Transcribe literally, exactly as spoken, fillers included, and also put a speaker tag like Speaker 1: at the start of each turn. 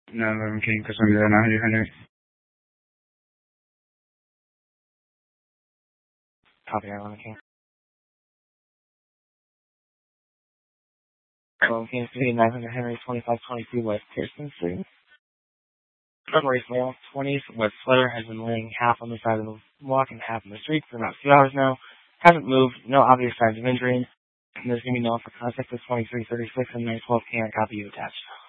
Speaker 1: nine eleven King, Cassandra, nine hundred, one hundred. Copy, nine eleven King. Well, Kansas City, nine hundred Henry, twenty-five twenty-two West Pearson Street. February male, twentieth, West Sweater, has been laying half on the side of the walk and half in the street for about two hours now. Hasn't moved, no obvious signs of injury. And there's going to be no offer contact with twenty-three thirty-six and nine twelve K. Copy you attached.